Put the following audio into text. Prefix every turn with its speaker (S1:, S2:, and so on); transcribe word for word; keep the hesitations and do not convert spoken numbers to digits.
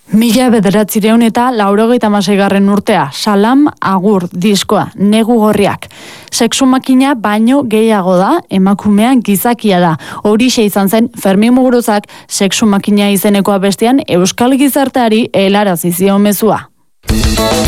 S1: Mila bederatzireun eta laurogeita hamaseigarren urtea, Salam Agur diskoa, Negu Gorriak. Sexu makina baino gehiago da, emakumean gizakia da. Horixe izan zen Fermin Muguruzak sexu makina izeneko abestian euskal gizarteari helarazi zion mezua.